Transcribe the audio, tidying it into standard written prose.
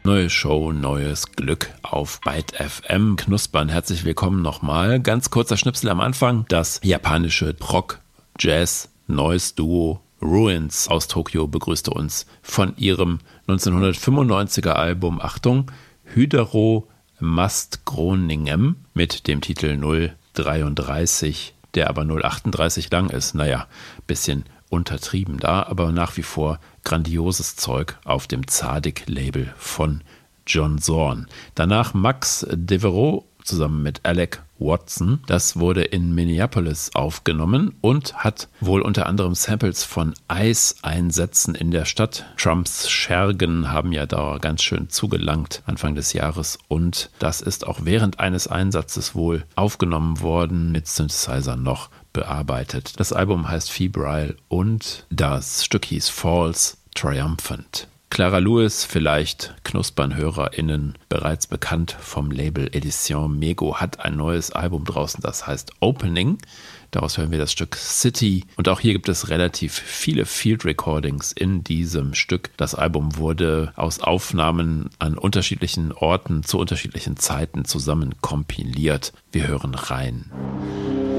Neue Show, neues Glück auf Byte FM. Knuspern, herzlich willkommen nochmal. Ganz kurzer Schnipsel am Anfang. Das japanische Rock, Jazz, neues Duo Ruins aus Tokio begrüßte uns von ihrem 1995er Album, Achtung, Hydero Must Groningen mit dem Titel 033, der aber 038 lang ist. Naja, bisschen untertrieben da, aber nach wie vor grandioses Zeug auf dem Tzadik-Label von John Zorn. Danach Max Devereaux zusammen mit Alec Watson. Das wurde in Minneapolis aufgenommen und hat wohl unter anderem Samples von Eiseinsätzen in der Stadt. Trumps Schergen haben ja da ganz schön zugelangt Anfang des Jahres und das ist auch während eines Einsatzes wohl aufgenommen worden, mit Synthesizer noch bearbeitet. Das Album heißt Febrile und das Stück hieß Falls Triumphant. Clara Lewis, vielleicht KnuspernhörerInnen bereits bekannt vom Label Edition Mego, hat ein neues Album draußen, das heißt Opening. Daraus hören wir das Stück City und auch hier gibt es relativ viele Field Recordings in diesem Stück. Das Album wurde aus Aufnahmen an unterschiedlichen Orten zu unterschiedlichen Zeiten zusammen kompiliert. Wir hören rein.